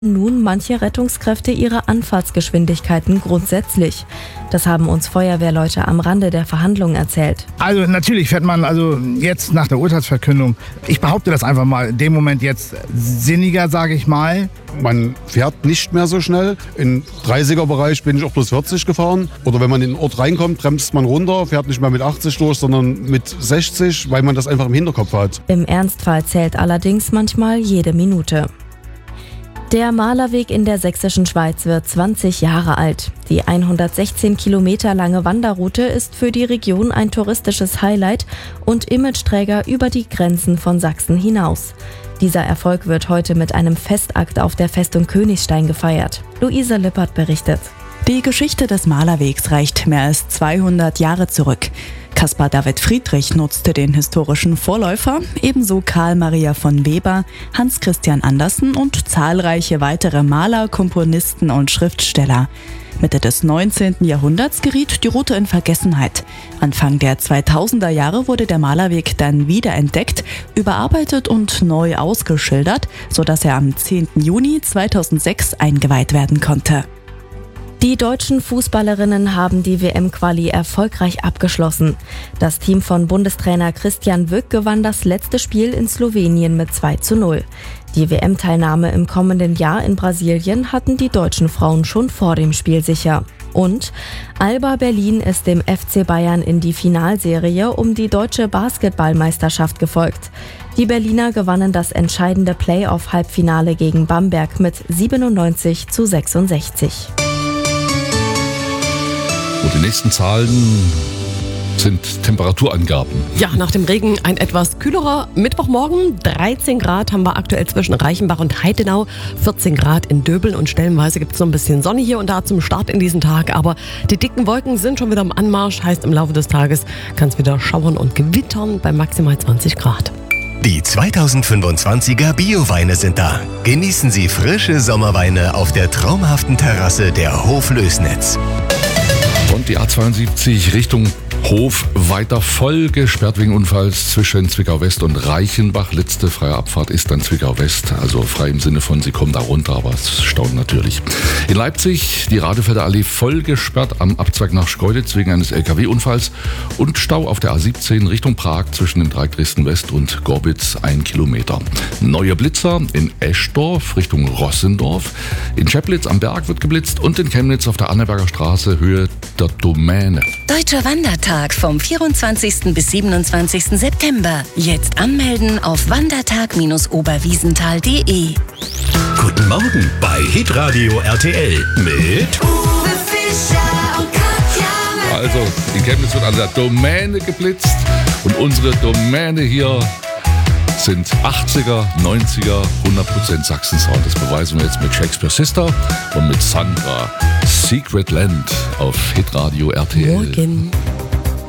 nun manche Rettungskräfte ihre Anfahrtsgeschwindigkeiten grundsätzlich. Das haben uns Feuerwehrleute am Rande der Verhandlungen erzählt. Also natürlich fährt man jetzt nach der Urteilsverkündung, ich behaupte das einfach mal, in dem Moment jetzt sinniger, sage ich mal. Man fährt nicht mehr so schnell. Im 30er-Bereich bin ich auch bloß 40 gefahren. Oder wenn man in den Ort reinkommt, bremst man runter, fährt nicht mehr mit 80 durch, sondern mit 60, weil man das einfach im Hinterkopf hat. Im Ernstfall zählt allerdings manchmal jede Minute. Der Malerweg in der sächsischen Schweiz wird 20 Jahre alt. Die 116 Kilometer lange Wanderroute ist für die Region ein touristisches Highlight und Imageträger über die Grenzen von Sachsen hinaus. Dieser Erfolg wird heute mit einem Festakt auf der Festung Königstein gefeiert. Luise Lippert berichtet. Die Geschichte des Malerwegs reicht mehr als 200 Jahre zurück. Caspar David Friedrich nutzte den historischen Vorläufer, ebenso Karl Maria von Weber, Hans Christian Andersen und zahlreiche weitere Maler, Komponisten und Schriftsteller. Mitte des 19. Jahrhunderts geriet die Route in Vergessenheit. Anfang der 2000er Jahre wurde der Malerweg dann wiederentdeckt, überarbeitet und neu ausgeschildert, sodass er am 10. Juni 2006 eingeweiht werden konnte. Die deutschen Fußballerinnen haben die WM-Quali erfolgreich abgeschlossen. Das Team von Bundestrainer Christian Wück gewann das letzte Spiel in Slowenien mit 2:0. Die WM-Teilnahme im kommenden Jahr in Brasilien hatten die deutschen Frauen schon vor dem Spiel sicher. Und Alba Berlin ist dem FC Bayern in die Finalserie um die deutsche Basketballmeisterschaft gefolgt. Die Berliner gewannen das entscheidende Playoff-Halbfinale gegen Bamberg mit 97:66. Und die nächsten Zahlen sind Temperaturangaben. Ja, nach dem Regen ein etwas kühlerer Mittwochmorgen. 13 Grad haben wir aktuell zwischen Reichenbach und Heidenau. 14 Grad in Döbeln und stellenweise gibt es noch ein bisschen Sonne hier und da zum Start in diesen Tag. Aber die dicken Wolken sind schon wieder am Anmarsch. Heißt, im Laufe des Tages kann es wieder schauern und gewittern bei maximal 20 Grad. Die 2025er Bio-Weine sind da. Genießen Sie frische Sommerweine auf der traumhaften Terrasse der Hoflößnitz. Und die A72 Richtung Hof weiter voll gesperrt wegen Unfalls zwischen Zwickau West und Reichenbach. Letzte freie Abfahrt ist dann Zwickau West, also frei im Sinne von, Sie kommen da runter, aber es staunt natürlich. In Leipzig die Radefelder Allee voll gesperrt am Abzweig nach Schkeuditz wegen eines LKW-Unfalls und Stau auf der A17 Richtung Prag zwischen dem Dreieck Dresden West und Gorbitz 1 Kilometer. Neue Blitzer in Eschdorf Richtung Rossendorf. In Scheplitz am Berg wird geblitzt und in Chemnitz auf der Anneberger Straße Höhe der Domäne. Deutscher Wandertag vom 24. bis 27. September. Jetzt anmelden auf wandertag-oberwiesenthal.de. Guten Morgen bei Hitradio RTL mit Uwe Fischer und Katja. Also, in Chemnitz wird an der Domäne geblitzt und unsere Domäne hier sind 80er, 90er, 100% Sachsen-Sound. Das beweisen wir jetzt mit Shakespeare Sister und mit Sandra. Secret Land auf Hitradio RTL. Morgen.